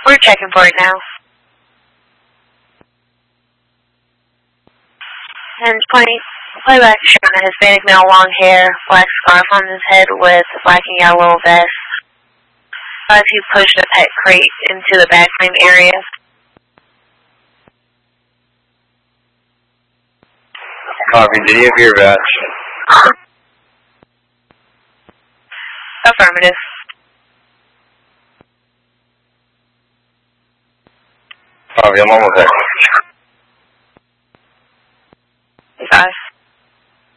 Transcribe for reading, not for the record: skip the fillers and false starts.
We're checking for it now. And playback showing a Hispanic male, long hair, black scarf on his head with a black and yellow vest. As he pushed a pet crate into the backframe area. Copy, did you hear that? Affirmative. Copy, I'm almost there.